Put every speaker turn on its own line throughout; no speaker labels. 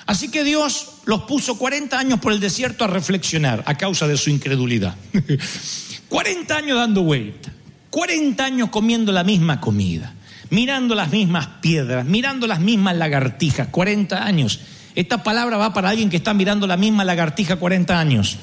Así que Dios los puso 40 años por el desierto a reflexionar a causa de su incredulidad. 40 años dando vuelta, 40 años comiendo la misma comida, mirando las mismas piedras, mirando las mismas lagartijas, 40 años. Esta palabra va para alguien que está mirando la misma lagartija 40 años.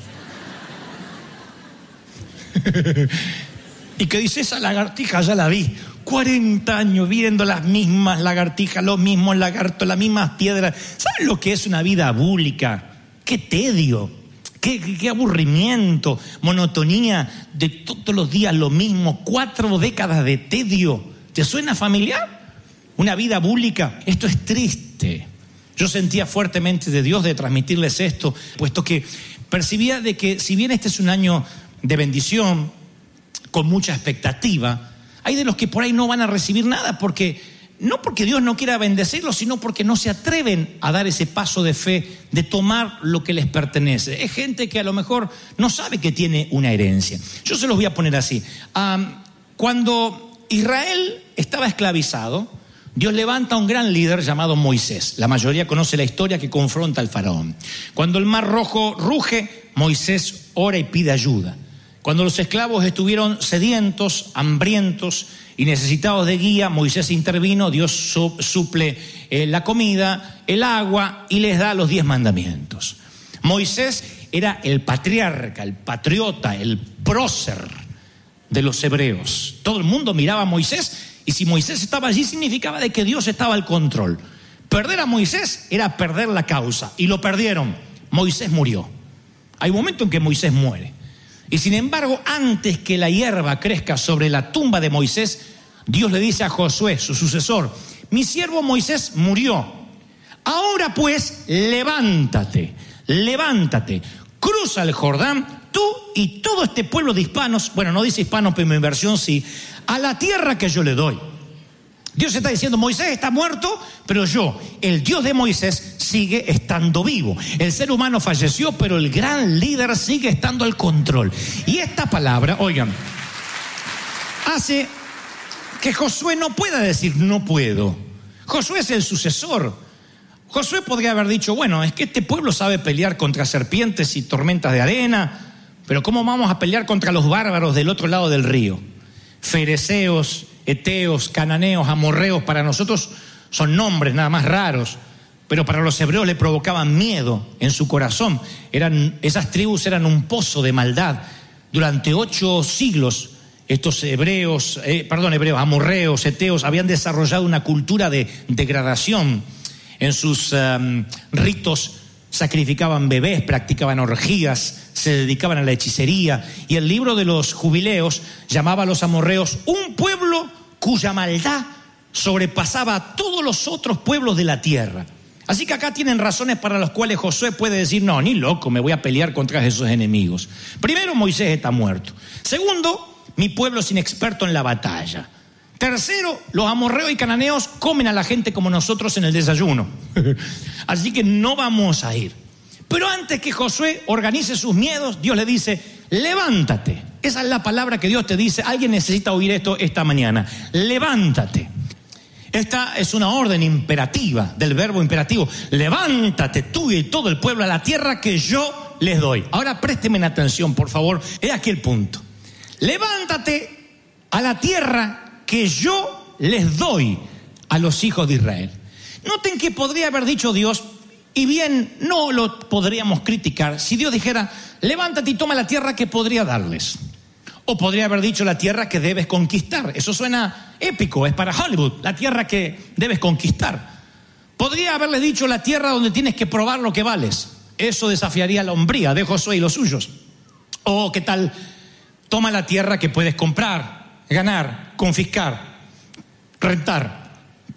Y que dice, esa lagartija ya la vi. 40 años viendo las mismas lagartijas, los mismos lagartos, las mismas piedras. ¿Saben lo que es una vida bública? ¡Qué tedio! ¡Qué aburrimiento! Monotonía de todos los días lo mismo. 4 décadas de tedio. ¿Te suena familiar? Una vida bública. Esto es triste. Yo sentía fuertemente de Dios de transmitirles esto, puesto que percibía de que si bien este es un año de bendición, con mucha expectativa, hay de los que por ahí no van a recibir nada, no porque Dios no quiera bendecirlos, sino porque no se atreven a dar ese paso de fe, de tomar lo que les pertenece. Es gente que a lo mejor no sabe que tiene una herencia. Yo se los voy a poner así. Cuando Israel estaba esclavizado, Dios levanta a un gran líder llamado Moisés. La mayoría conoce la historia que confronta al faraón. Cuando el mar rojo ruge, Moisés ora y pide ayuda. Cuando los esclavos estuvieron sedientos, hambrientos y necesitados de guía, Moisés intervino, Dios suple la comida, el agua y les da los 10 mandamientos. Moisés era el patriarca, el patriota, el prócer de los hebreos. Todo el mundo miraba a Moisés y si Moisés estaba allí significaba de que Dios estaba al control. Perder a Moisés era perder la causa y lo perdieron. Moisés murió. Hay un momento en que Moisés muere. Y sin embargo, antes que la hierba crezca sobre la tumba de Moisés, Dios le dice a Josué, su sucesor, mi siervo Moisés murió. Ahora pues, levántate, cruza el Jordán, tú y todo este pueblo de hispanos, bueno, no dice hispanos, pero en mi versión sí, a la tierra que yo le doy. Dios está diciendo, Moisés está muerto, pero yo, el Dios de Moisés, sigue estando vivo. El ser humano falleció, pero el gran líder sigue estando al control. Y esta palabra, oigan, hace que Josué no pueda decir, no puedo. Josué es el sucesor. Josué podría haber dicho, bueno, es que este pueblo sabe pelear contra serpientes y tormentas de arena, pero ¿cómo vamos a pelear contra los bárbaros del otro lado del río? Fereceos, eteos, cananeos, amorreos, para nosotros son nombres nada más raros, pero para los hebreos le provocaban miedo en su corazón. Esas tribus eran un pozo de maldad. Durante 8 siglos estos amorreos, eteos, habían desarrollado una cultura de degradación. En sus ritos sacrificaban bebés, practicaban orgías, se dedicaban a la hechicería. Y el libro de los jubileos llamaba a los amorreos un pueblo cuya maldad sobrepasaba a todos los otros pueblos de la tierra. Así que acá tienen razones para las cuales Josué puede decir, no, ni loco, me voy a pelear contra esos enemigos. Primero, Moisés está muerto. Segundo, mi pueblo es inexperto en la batalla. Tercero, los amorreos y cananeos comen a la gente como nosotros en el desayuno. Así que no vamos a ir. Pero antes que Josué organice sus miedos, Dios le dice, levántate. Esa es la palabra que Dios te dice. Alguien necesita oír esto esta mañana. Levántate. Esta es una orden imperativa, del verbo imperativo. Levántate tú y todo el pueblo a la tierra que yo les doy. Ahora présteme atención, por favor. He aquí el punto. Levántate a la tierra que yo les doy a los hijos de Israel. Noten que podría haber dicho Dios, y bien no lo podríamos criticar, si Dios dijera, levántate y toma la tierra que podría darles. O podría haber dicho la tierra que debes conquistar. Eso suena épico, es para Hollywood, la tierra que debes conquistar. Podría haberle dicho la tierra donde tienes que probar lo que vales. Eso desafiaría la hombría de Josué y los suyos. O qué tal, toma la tierra que puedes comprar, ganar, confiscar, rentar.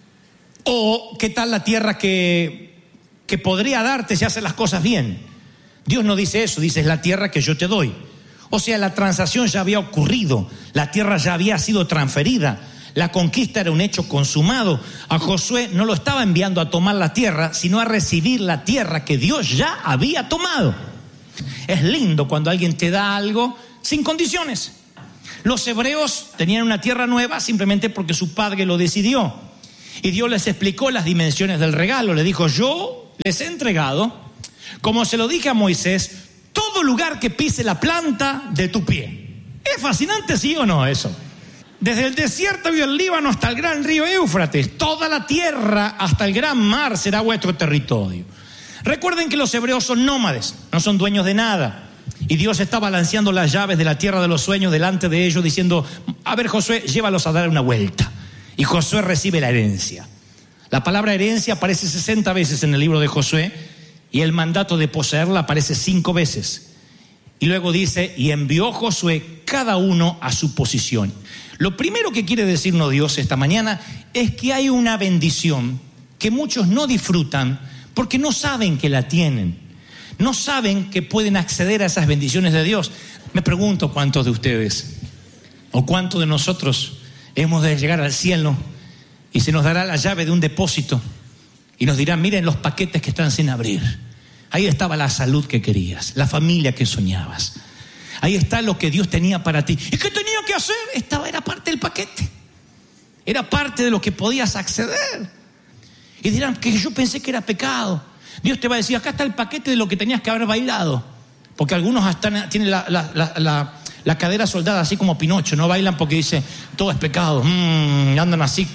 O qué tal la tierra que podría darte si haces las cosas bien. Dios no dice eso, dice es la tierra que yo te doy. O sea, la transacción ya había ocurrido, la tierra ya había sido transferida, la conquista era un hecho consumado. A Josué no lo estaba enviando a tomar la tierra, sino a recibir la tierra que Dios ya había tomado. Es lindo cuando alguien te da algo sin condiciones. Los hebreos tenían una tierra nueva simplemente porque su padre lo decidió. Y Dios les explicó las dimensiones del regalo. Le dijo, yo les he entregado, como se lo dije a Moisés, todo lugar que pise la planta de tu pie. ¿Es fascinante, sí o no eso? Desde el desierto y el Líbano hasta el gran río Éufrates, toda la tierra hasta el gran mar será vuestro territorio. Recuerden que los hebreos son nómades, no son dueños de nada. Y Dios está balanceando las llaves de la tierra de los sueños delante de ellos, diciendo: a ver, Josué, llévalos a dar una vuelta. Y Josué recibe la herencia. La palabra herencia aparece 60 veces en el libro de Josué, y el mandato de poseerla aparece 5 veces. Y luego dice: y envió Josué cada uno a su posición. Lo primero que quiere decirnos Dios esta mañana es que hay una bendición que muchos no disfrutan porque no saben que la tienen. No saben que pueden acceder a esas bendiciones de Dios. Me pregunto cuántos de ustedes o cuántos de nosotros hemos de llegar al cielo y se nos dará la llave de un depósito y nos dirán: miren los paquetes que están sin abrir. Ahí estaba la salud que querías, la familia que soñabas. Ahí está lo que Dios tenía para ti. ¿Y qué tenía que hacer? Era parte del paquete. Era parte de lo que podías acceder. Y dirán que yo pensé que era pecado. Dios te va a decir: acá está el paquete de lo que tenías que haber bailado. Porque algunos hasta tienen la cadera soldada así como Pinocho. No bailan porque dice: todo es pecado. Andan así.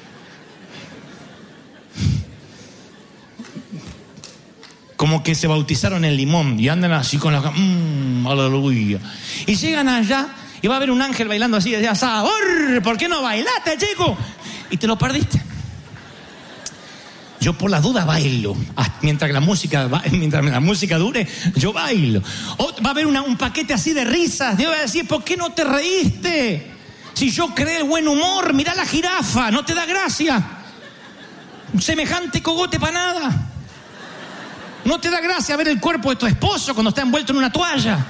Como que se bautizaron en limón y andan así con la... aleluya. Y llegan allá y va a haber un ángel bailando así, decía: sabor, ¿por qué no bailaste, chico? Y te lo perdiste. Yo por las dudas bailo. Mientras la música dure, yo bailo. O va a haber un paquete así de risas. Dios va a decir: ¿por qué no te reíste? Si yo creé el buen humor, mirá la jirafa, no te da gracia. Semejante cogote para nada. ¿No te da gracia ver el cuerpo de tu esposo cuando está envuelto en una toalla?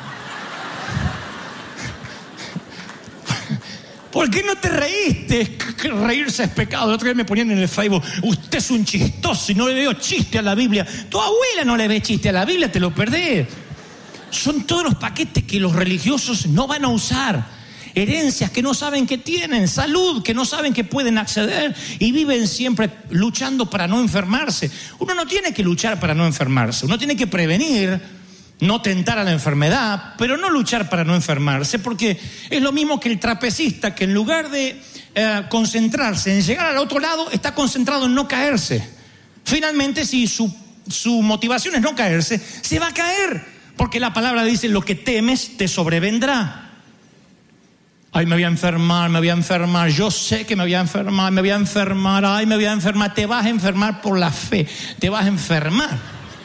¿Por qué no te reíste? Reírse es pecado. El otro día me ponían en el Facebook: usted es un chistoso y no le veo chiste a la Biblia. Tu abuela no le ve chiste a la Biblia, te lo perdés. Son todos los paquetes que los religiosos no van a usar. Herencias que no saben que tienen, salud que no saben que pueden acceder, y viven siempre luchando para no enfermarse. Uno no tiene que luchar para no enfermarse, uno tiene que prevenir, no tentar a la enfermedad, pero no luchar para no enfermarse, porque es lo mismo que el trapecista, que en lugar de concentrarse en llegar al otro lado, está concentrado en no caerse. Finalmente, si su motivación es no caerse, se va a caer, porque la palabra dice: lo que temes te sobrevendrá. Ay, me voy a enfermar, yo sé que me voy a enfermar, ay, me voy a enfermar. Te vas a enfermar por la fe, te vas a enfermar.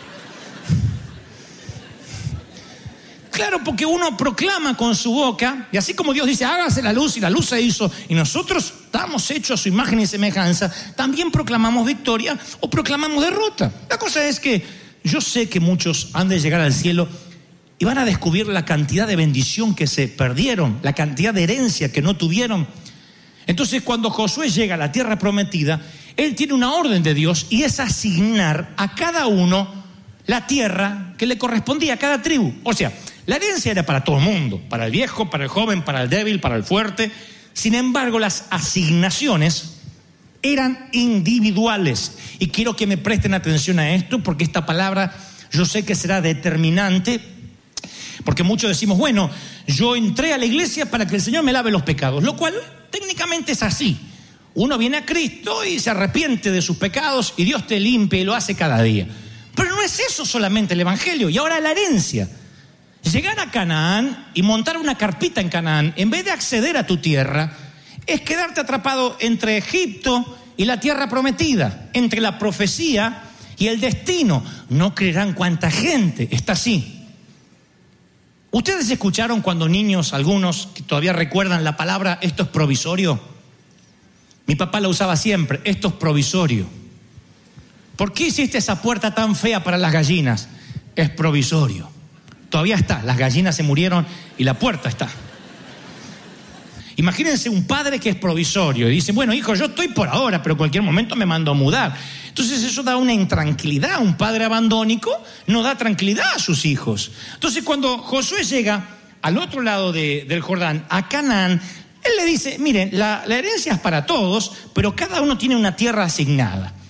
Claro, porque uno proclama con su boca, y así como Dios dice: hágase la luz, y la luz se hizo, y nosotros estamos hechos a su imagen y semejanza, también proclamamos victoria o proclamamos derrota. La cosa es que yo sé que muchos han de llegar al cielo y van a descubrir la cantidad de bendición que se perdieron, la cantidad de herencia que no tuvieron. Entonces, cuando Josué llega a la tierra prometida, él tiene una orden de Dios, y es asignar a cada uno la tierra que le correspondía a cada tribu. O sea, la herencia era para todo el mundo, para el viejo, para el joven, para el débil, para el fuerte. Sin embargo, las asignaciones eran individuales. Y quiero que me presten atención a esto, porque esta palabra yo sé que será determinante. Porque muchos decimos: bueno, yo entré a la iglesia para que el Señor me lave los pecados, lo cual técnicamente es así. Uno viene a Cristo y se arrepiente de sus pecados y Dios te limpia y lo hace cada día. Pero no es eso solamente el evangelio. Y ahora la herencia. Llegar a Canaán y montar una carpita en Canaán, en vez de acceder a tu tierra, es quedarte atrapado entre Egipto y la tierra prometida, entre la profecía y el destino. No creerán cuánta gente está así. ¿Ustedes escucharon cuando niños, algunos que todavía recuerdan la palabra "esto es provisorio"? Mi papá la usaba siempre: esto es provisorio. ¿Por qué hiciste esa puerta tan fea para las gallinas? Es provisorio. Todavía está, las gallinas se murieron y la puerta está. Imagínense un padre que es provisorio y dice: bueno, hijo, yo estoy por ahora, pero en cualquier momento me mando a mudar. Entonces eso da una intranquilidad. Un padre abandónico no da tranquilidad a sus hijos. Entonces, cuando Josué llega al otro lado del Jordán, a Canaán, él le dice: miren, la herencia es para todos, pero cada uno tiene una tierra asignada.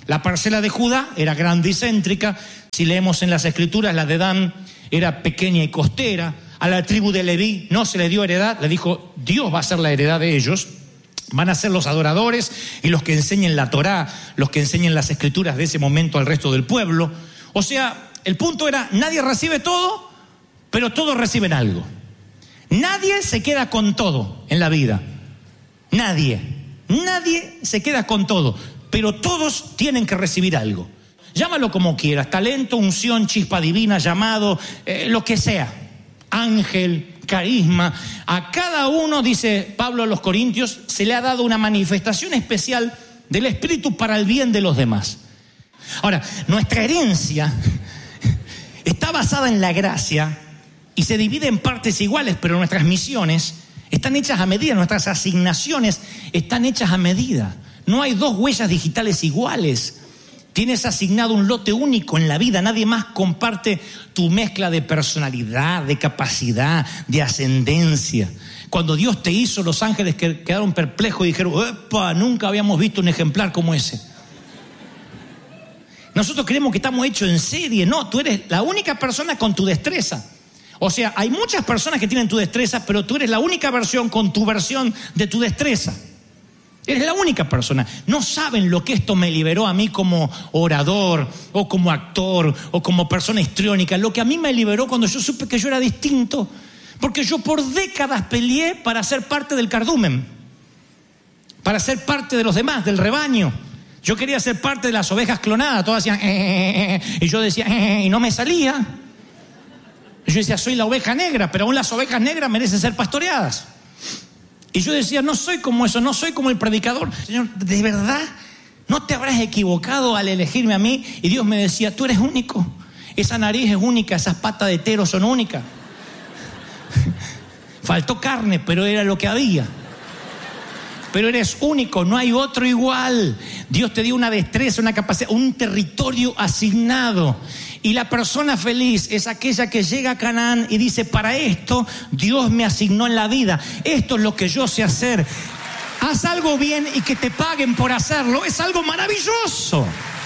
La parcela de Judá era grande y céntrica. Si leemos en las Escrituras, la de Dan era pequeña y costera. A la tribu de Leví no se le dio heredad. Le dijo, Dios va a ser la heredad de ellos. Van a ser los adoradores y los que enseñen la Torá, los que enseñen las Escrituras de ese momento al resto del pueblo. O sea, el punto era, nadie recibe todo, pero todos reciben algo. Nadie se queda con todo en la vida. Nadie se queda con todo, pero todos tienen que recibir algo. Llámalo como quieras, talento, unción, chispa divina, llamado, lo que sea, ángel, carisma. A cada uno, dice Pablo a los Corintios, se le ha dado una manifestación especial del Espíritu para el bien de los demás. Ahora, nuestra herencia está basada en la gracia y se divide en partes iguales, pero nuestras misiones están hechas a medida, nuestras asignaciones están hechas a medida. No hay dos huellas digitales iguales. Tienes asignado un lote único en la vida. Nadie más comparte tu mezcla de personalidad, de capacidad, de ascendencia. Cuando Dios te hizo, los ángeles quedaron perplejos y dijeron, ¡epa! Nunca habíamos visto un ejemplar como ese. Nosotros creemos que estamos hechos en serie. No, tú eres la única persona con tu destreza. O sea, hay muchas personas que tienen tu destreza, pero tú eres la única versión con tu versión de tu destreza. Eres la única persona. No saben lo que esto me liberó a mí como orador, o como actor, o como persona histriónica. Lo que a mí me liberó cuando yo supe que yo era distinto. Porque yo por décadas peleé para ser parte del cardumen, para ser parte de los demás, del rebaño. Yo quería ser parte de las ovejas clonadas. Todas hacían y yo decía y no me salía. Yo decía, soy la oveja negra, pero aún las ovejas negras merecen ser pastoreadas. Y yo decía, no soy como eso, no soy como el predicador. Señor, ¿de verdad no te habrás equivocado al elegirme a mí? Y Dios me decía, tú eres único. Esa nariz es única, esas patas de tero son únicas. Faltó carne, pero era lo que había. Pero eres único, no hay otro igual. Dios te dio una destreza, una capacidad, un territorio asignado. Y la persona feliz es aquella que llega a Canaán y dice, para esto Dios me asignó en la vida. Esto es lo que yo sé hacer. Haz algo bien y que te paguen por hacerlo. Es algo maravilloso.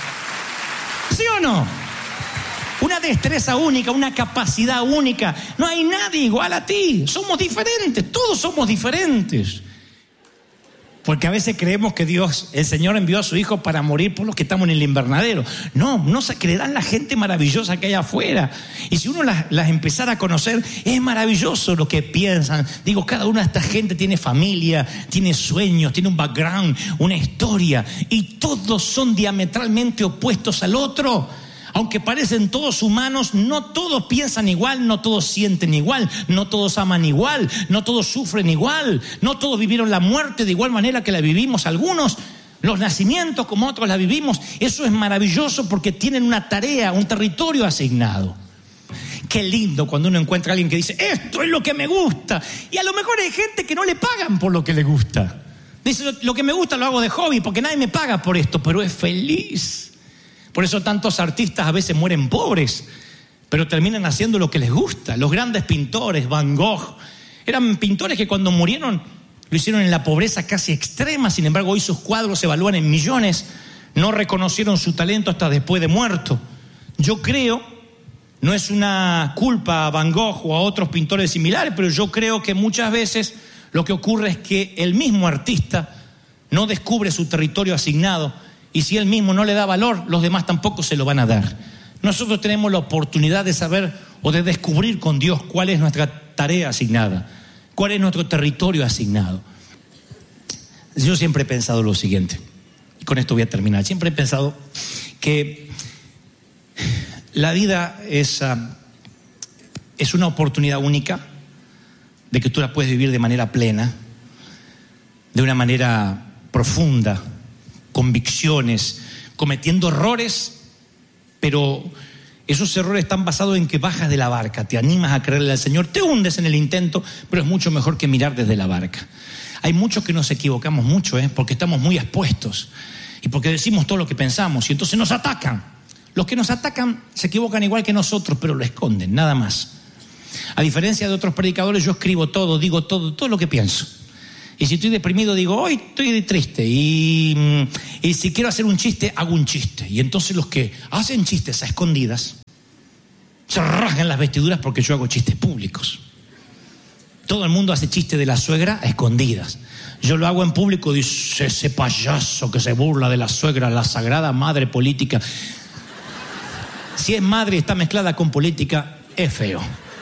¿Sí o no? Una destreza única, una capacidad única. No hay nadie igual a ti. Somos diferentes, todos somos diferentes. Porque a veces creemos que Dios, el Señor envió a su Hijo para morir por los que estamos en el invernadero. No se creerán la gente maravillosa que hay afuera. Y si uno las empezara a conocer, es maravilloso lo que piensan. Digo, cada una de esta gente tiene familia, tiene sueños, tiene un background, una historia. Y todos son diametralmente opuestos al otro. Aunque parecen todos humanos, no todos piensan igual, no todos sienten igual, no todos aman igual, no todos sufren igual, no todos vivieron la muerte de igual manera que la vivimos algunos, los nacimientos como otros la vivimos. Eso es maravilloso porque tienen una tarea, un territorio asignado. Qué lindo cuando uno encuentra a alguien que dice, esto es lo que me gusta. Y a lo mejor hay gente que no le pagan por lo que le gusta. Dice, lo que me gusta lo hago de hobby porque nadie me paga por esto, pero es feliz. Por eso tantos artistas a veces mueren pobres, pero terminan haciendo lo que les gusta. Los grandes pintores, Van Gogh, eran pintores que cuando murieron lo hicieron en la pobreza casi extrema. Sin embargo, hoy sus cuadros se evalúan en millones. No reconocieron su talento hasta después de muerto. Yo creo, no es una culpa a Van Gogh o a otros pintores similares, pero yo creo que muchas veces lo que ocurre es que el mismo artista no descubre su territorio asignado. Y si él mismo no le da valor, los demás tampoco se lo van a dar. Nosotros tenemos la oportunidad de saber o de descubrir con Dios cuál es nuestra tarea asignada, cuál es nuestro territorio asignado. Yo siempre he pensado lo siguiente, y con esto voy a terminar. Siempre he pensado que la vida es una oportunidad única de que tú la puedes vivir de manera plena, de una manera profunda, convicciones, cometiendo errores, pero esos errores están basados en que bajas de la barca, te animas a creerle al Señor, te hundes en el intento, pero es mucho mejor que mirar desde la barca. Hay muchos que nos equivocamos mucho, porque estamos muy expuestos y porque decimos todo lo que pensamos y entonces nos atacan. Los que nos atacan se equivocan igual que nosotros, pero lo esconden, nada más. A diferencia de otros predicadores, yo escribo todo, digo todo lo que pienso. Y si estoy deprimido, digo, hoy estoy triste. Y si quiero hacer un chiste, hago un chiste. Y entonces los que hacen chistes a escondidas se rasgan las vestiduras porque yo hago chistes públicos. Todo el mundo hace chiste de la suegra a escondidas. Yo lo hago en público, dice, ese payaso que se burla de la suegra, la sagrada madre política. Si es madre y está mezclada con política, es feo.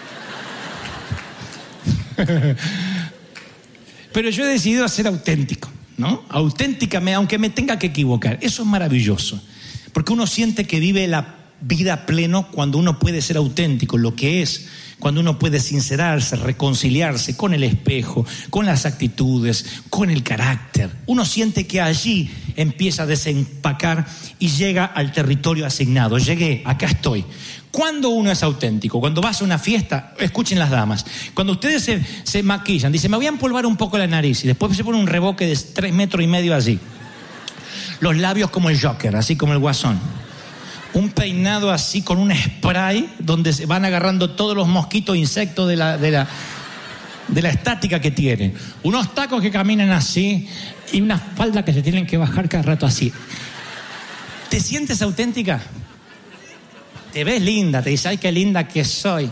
Pero yo he decidido ser auténtico, ¿no? Auténticamente, aunque me tenga que equivocar. Eso es maravilloso. Porque uno siente que vive la vida pleno cuando uno puede ser auténtico, lo que es, cuando uno puede sincerarse, reconciliarse con el espejo, con las actitudes, con el carácter. Uno siente que allí empieza a desempacar y llega al territorio asignado. Llegué, acá estoy. ¿Cuándo uno es auténtico? Cuando vas a una fiesta, escuchen las damas, cuando ustedes se maquillan, dicen, me voy a empolvar un poco la nariz, y después se pone un reboque de 3,5 metros así. Los labios como el Joker, así como el Guasón. Un peinado así con un spray donde se van agarrando todos los mosquitos, insectos de la estática que tienen. Unos tacos que caminan así y una falda que se tienen que bajar cada rato así. ¿Te sientes auténtica? Te ves linda, te dices, ay, qué linda que soy.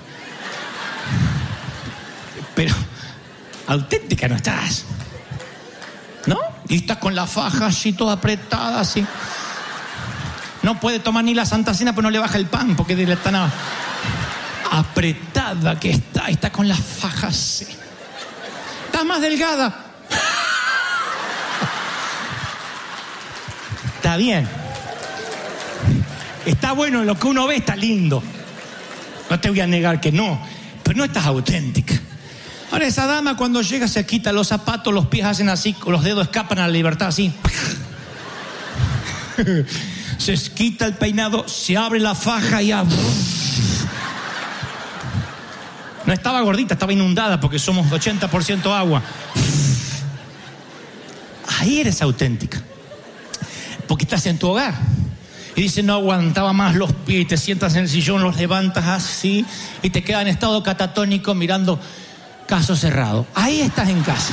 Pero auténtica no estás, ¿no? Y estás con la faja así toda apretada así. No puede tomar ni la Santa Cena, pero no le baja el pan porque le están apretada que está con la faja así. Estás más delgada. Está bien. Está bueno, lo que uno ve está lindo. No te voy a negar que no, pero no estás auténtica. Ahora esa dama cuando llega se quita los zapatos, los pies hacen así, los dedos escapan a la libertad así. Se quita el peinado, se abre la faja y ya. No estaba gordita, estaba inundada porque somos 80% agua. Ahí eres auténtica. Porque estás en tu hogar. Y dice, no aguantaba más los pies, y te sientas en el sillón, los levantas así y te quedas en estado catatónico mirando Caso Cerrado. Ahí estás en casa.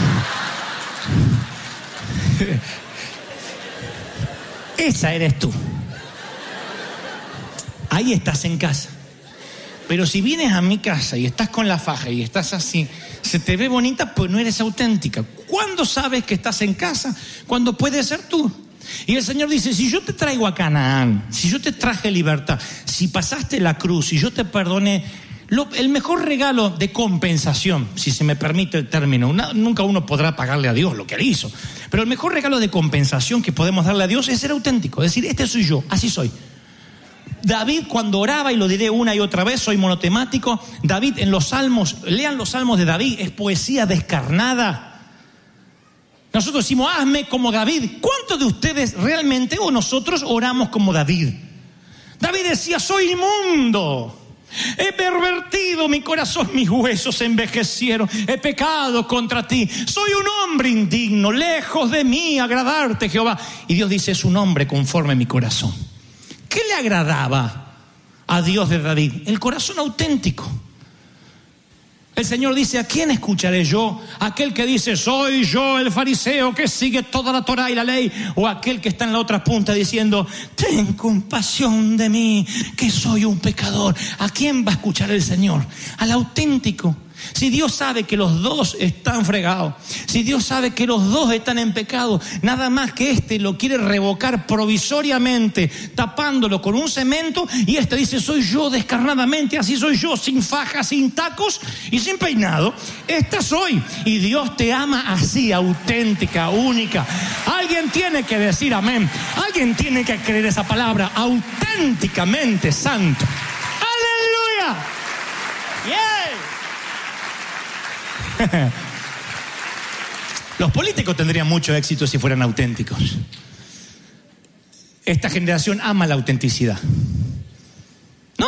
Esa eres tú. Ahí estás en casa. Pero si vienes a mi casa y estás con la faja y estás así, se te ve bonita, pues no eres auténtica. ¿Cuándo sabes que estás en casa? Cuando puedes ser tú. Y el Señor dice, si yo te traigo a Canaán, si yo te traje libertad, si pasaste la cruz, si yo te perdoné, el mejor regalo de compensación, si se me permite el término, nunca uno podrá pagarle a Dios lo que él hizo, pero el mejor regalo de compensación que podemos darle a Dios es ser auténtico, es decir, este soy yo, así soy. David cuando oraba, y lo diré una y otra vez, soy monotemático, David en los salmos, lean los salmos de David, es poesía descarnada. Nosotros decimos, hazme como David. ¿Cuántos de ustedes realmente o nosotros oramos como David? David decía, soy inmundo. He pervertido mi corazón, mis huesos se envejecieron. He pecado contra ti. Soy un hombre indigno, lejos de mí agradarte, Jehová. Y Dios dice, es un hombre conforme a mi corazón. ¿Qué le agradaba a Dios de David? El corazón auténtico. El Señor dice, ¿a quién escucharé yo? ¿Aquel que dice, soy yo el fariseo que sigue toda la Torá y la ley? ¿O aquel que está en la otra punta diciendo, ten compasión de mí, que soy un pecador? ¿A quién va a escuchar el Señor? Al auténtico. Si Dios sabe que los dos están fregados, si Dios sabe que los dos están en pecado, nada más que lo quiere revocar provisoriamente, tapándolo con un cemento, y dice, soy yo descarnadamente, así soy yo, sin faja, sin tacos y sin peinado, esta soy, y Dios te ama así, auténtica, única. Alguien tiene que decir amén, alguien tiene que creer esa palabra, auténticamente santo. ¡Aleluya! ¡Yeah! Los políticos tendrían mucho éxito si fueran auténticos. Esta generación ama la autenticidad. ¿No?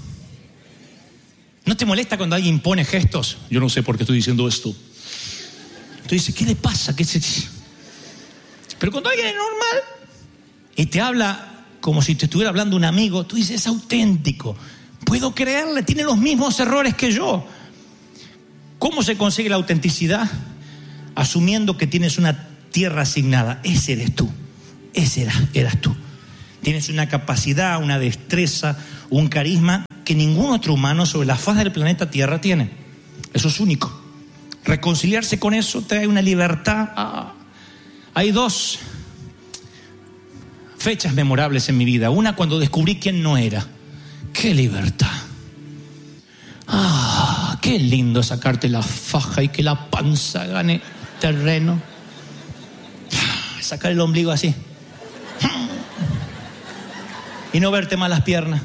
¿No te molesta cuando alguien pone gestos? Yo no sé por qué estoy diciendo esto. Tú dices, ¿qué le pasa? Pero cuando alguien es normal y te habla como si te estuviera hablando un amigo, tú dices, es auténtico. Puedo creerle, tiene los mismos errores que yo. ¿Cómo se consigue la autenticidad? asumiendo que tienes una tierra asignada. Ese eres tú, eras tú. Tienes una capacidad, una destreza, un carisma que ningún otro humano sobre la faz del planeta Tierra tiene. Eso es único. Reconciliarse con eso trae una libertad. Hay 2 fechas memorables en mi vida. Una, cuando descubrí quién no era. ¡Qué libertad! ¡Qué lindo sacarte la faja y que la panza gane terreno! Sacar el ombligo así. Y no verte más las piernas.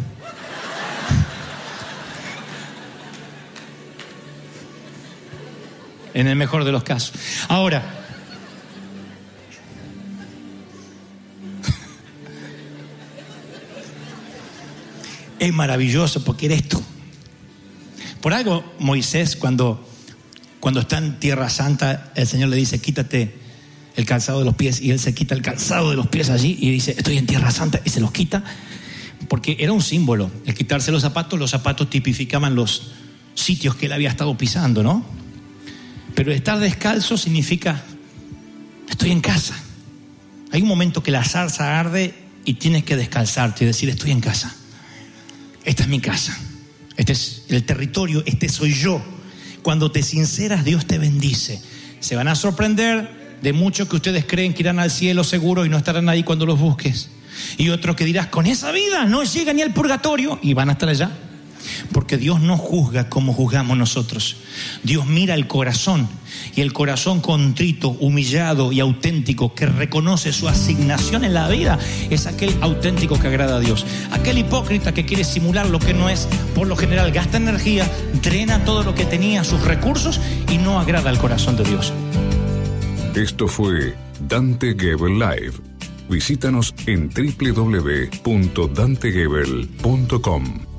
En el mejor de los casos. Ahora, es maravilloso porque eres tú. Por algo Moisés, cuando está en Tierra Santa, el Señor le dice: quítate el calzado de los pies, y él se quita el calzado de los pies allí y dice: estoy en Tierra Santa, y se los quita, porque era un símbolo. El quitarse los zapatos tipificaban los sitios que él había estado pisando, ¿no? Pero estar descalzo significa: estoy en casa. Hay un momento que la zarza arde y tienes que descalzarte y decir: estoy en casa. Esta es mi casa. Este es el territorio, este soy yo. Cuando te sinceras, Dios te bendice. Se van a sorprender de muchos que ustedes creen que irán al cielo seguro y no estarán ahí cuando los busques. Y otros que dirás: con esa vida no llega ni al purgatorio, y van a estar allá. Porque Dios no juzga como juzgamos nosotros. Dios mira el corazón, y el corazón contrito, humillado y auténtico, que reconoce su asignación en la vida, es aquel auténtico que agrada a Dios. Aquel hipócrita que quiere simular lo que no es, por lo general gasta energía, drena todo lo que tenía, sus recursos, y no agrada al corazón de Dios.
Esto fue Dante Gebel Live. Visítanos en www.dantegebel.com.